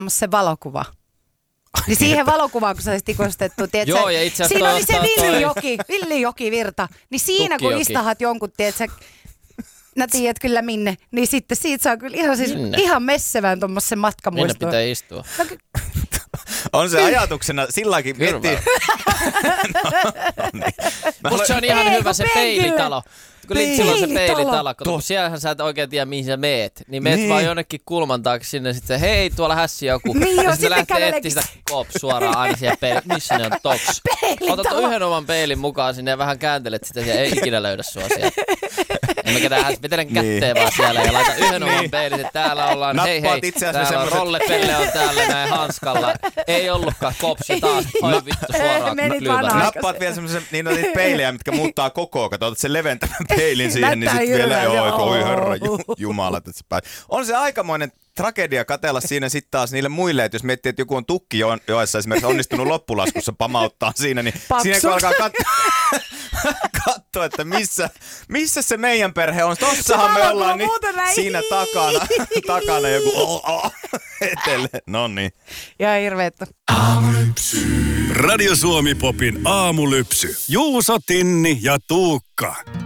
se valokuva. Niin siihen valokuvaan, kun se olisi tikostettu, tiedätkö? Joo, ja itse siinä oli se toi villijokivirta. Niin siinä kun istahat jonkun, tiedätkö, tiedät kyllä minne, niin sitten siitä saa kyllä ihan messevän tuommoisen matkamuistoon. Minne pitää istua? On se ajatuksena, silläkin miettii. Musta se on ihan hyvä se peilitalo. Kun Litsillä on se peilitalo, kun siellähän sä et oikein tiedä, mihin sä meet. Niin meet vaan jonnekin kulman taakse sinne, sitten hei, tuolla hässi joku. Niin ja sitten lähtee etsiä sitä suoraan aina siellä peilin. Missä ne on toks? Otat yhden oman peilin mukaan sinne ja vähän kääntelet sitä ja ei ikinä löydä sua sieltä. Vetelen kätteen vaan siellä ja laita yhden oman peilin, että täällä ollaan. Hei, täällä on rollepelle on täällä näin hanskalla. Ei ollutkaan kopsi taas. Oi vittu suoraan klyvään. Nappaat vielä semmoisen, niin on niitä peilejä, mitkä muuttaa kokoa. Otat sen leventävän peilin siihen, niin sitten vielä oi herra jumala. Että se on se aikamoinen tragedia katsella siinä sitten taas niille muille, että jos miettii, että joku on tukki joessa esimerkiksi onnistunut loppulaskussa pamauttaa siinä, niin siinä kun alkaa katsoa, että missä se meidän perhe on. Tossahan me ollaan niin siinä takana joku etelle. Noniin. Ja hirveettä. Radio Suomi Popin aamulypsy. Juuso, Tinni ja Tuukka.